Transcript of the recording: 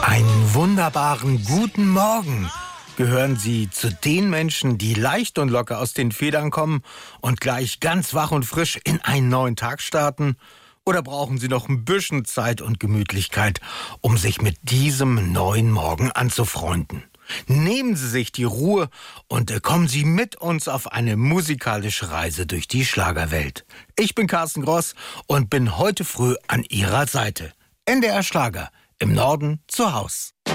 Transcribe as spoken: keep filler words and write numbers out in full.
Einen wunderbaren guten Morgen. Gehören Sie zu den Menschen, die leicht und locker aus den Federn kommen und gleich ganz wach und frisch in einen neuen Tag starten? Oder brauchen Sie noch ein bisschen Zeit und Gemütlichkeit, um sich mit diesem neuen Morgen anzufreunden? Nehmen Sie sich die Ruhe und äh, kommen Sie mit uns auf eine musikalische Reise durch die Schlagerwelt. Ich bin Carsten Gross und bin heute früh an Ihrer Seite. N D R Schlager, im Norden zu Haus.